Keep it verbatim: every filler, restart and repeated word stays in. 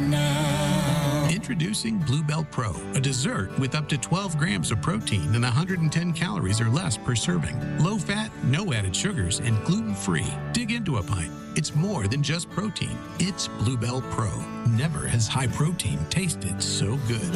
now. Introducing Bluebell Pro, a dessert with up to twelve grams of protein and one hundred ten calories or less per serving. Low fat, no added sugars, and gluten-free. Dig into a pint. It's more than just protein. It's Bluebell Pro. Never has high protein tasted so good.